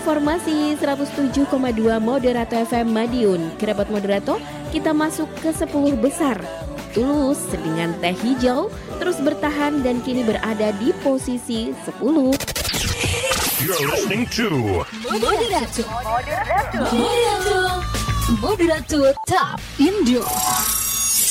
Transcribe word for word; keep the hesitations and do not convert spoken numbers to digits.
informasi seratus tujuh koma dua Moderato F M Madiun. Kerabat Moderato, kita masuk ke sepuluh besar. Tulus dengan Teh Hijau terus bertahan dan kini berada di posisi sepuluh. You're listening to Moderato Moderato Moderato Moderato Top Indo.